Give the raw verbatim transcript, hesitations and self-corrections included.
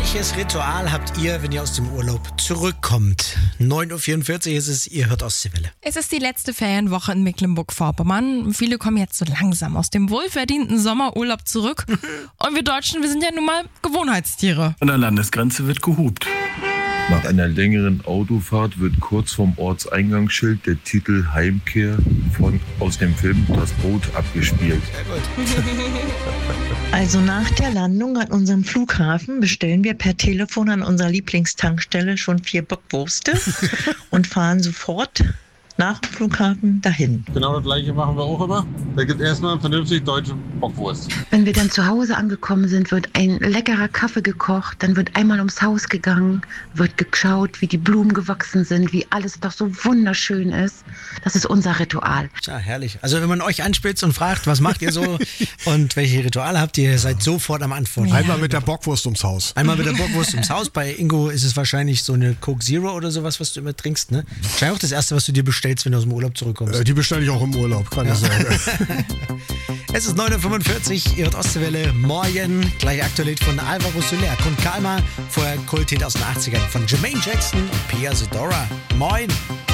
Welches Ritual habt ihr, wenn ihr aus dem Urlaub zurückkommt? neun Uhr vierundvierzig ist es, ihr hört Ostseewelle. Es ist die letzte Ferienwoche in Mecklenburg-Vorpommern. Viele kommen jetzt so langsam aus dem wohlverdienten Sommerurlaub zurück. Und wir Deutschen, wir sind ja nun mal Gewohnheitstiere. An der Landesgrenze wird gehupt. Nach einer längeren Autofahrt wird kurz vorm Ortseingangsschild der Titel Heimkehr von aus dem Film Das Boot abgespielt. Also nach der Landung an unserem Flughafen bestellen wir per Telefon an unserer Lieblingstankstelle schon vier Bockwürste und fahren sofort nach dem Flughafen dahin. Genau das gleiche machen wir auch immer. Da gibt es erstmal eine vernünftig deutsche Bockwurst. Wenn wir dann zu Hause angekommen sind, wird ein leckerer Kaffee gekocht, dann wird einmal ums Haus gegangen, wird geschaut, wie die Blumen gewachsen sind, wie alles doch so wunderschön ist. Das ist unser Ritual. Tja, herrlich. Also wenn man euch anspitzt und fragt, was macht ihr so und welche Rituale habt ihr, ihr seid sofort am Antworten. Ja. Einmal mit der Bockwurst ums Haus. Einmal mit der Bockwurst ums Haus. Bei Ingo ist es wahrscheinlich so eine Coke Zero oder sowas, was du immer trinkst, ne? Wahrscheinlich auch das Erste, was du dir bestellst, wenn du aus dem Urlaub zurückkommst. Äh, die bestelle ich auch im Urlaub, keine ja. Sorge. Es ist neun Uhr fünfundvierzig, ihr hört Ostseewelle. Morgen gleich aktuell von Alvaro Soler und Kalma. Vorher Kulthit aus den achtzigern von Jermaine Jackson und Pia Zadora. Moin!